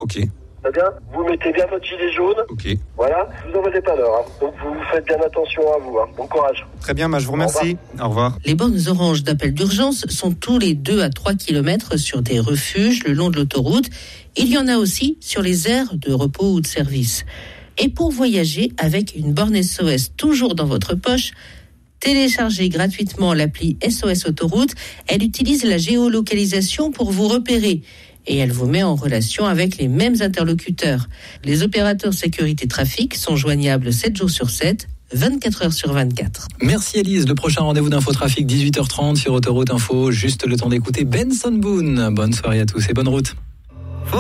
Ok. Très bien. Vous mettez bien votre gilet jaune. Ok. Voilà. Je vous envoie des dépanneur. Donc vous faites bien attention à vous. Bon courage. Très bien, je vous remercie. Au revoir. Les bornes oranges d'appel d'urgence sont tous les 2 à 3 km sur des refuges le long de l'autoroute. Il y en a aussi sur les aires de repos ou de service. Et pour voyager avec une borne SOS toujours dans votre poche, téléchargez gratuitement l'appli SOS Autoroute. Elle utilise la géolocalisation pour vous repérer. Et elle vous met en relation avec les mêmes interlocuteurs. Les opérateurs sécurité trafic sont joignables 7 jours sur 7, 24 heures sur 24. Merci Élise. Le prochain rendez-vous d'Infotrafic, 18h30 sur Autoroute Info. Juste le temps d'écouter Benson Boone. Bonne soirée à tous et bonne route.